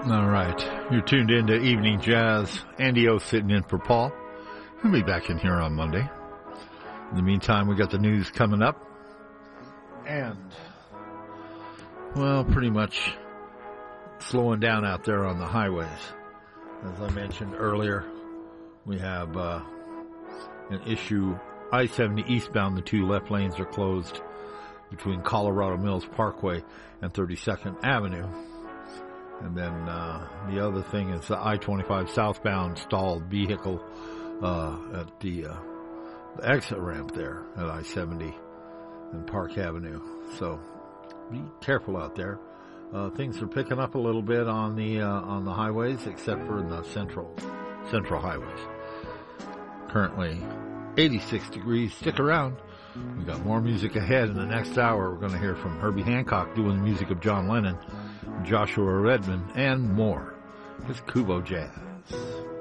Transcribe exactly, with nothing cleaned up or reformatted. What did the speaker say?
All right. You're tuned into Evening Jazz. Andy O sitting in for Paul. He'll be back in here on Monday. In the meantime, we got the news coming up. And, well, pretty much slowing down out there on the highways. As I mentioned earlier, we have uh, an issue. I seventy eastbound, the two left lanes are closed between Colorado Mills Parkway and thirty-second Avenue. And then uh, the other thing is the I twenty-five southbound stalled vehicle uh, at the, uh, the exit ramp there at I seventy and Park Avenue. So be careful out there. Uh, things are picking up a little bit on the uh, on the highways, except for in the central central highways. Currently eighty-six degrees. Stick around. We got more music ahead. In the next hour, we're going to hear from Herbie Hancock doing the music of John Lennon, Joshua Redman, and more. It's Kubo Jazz.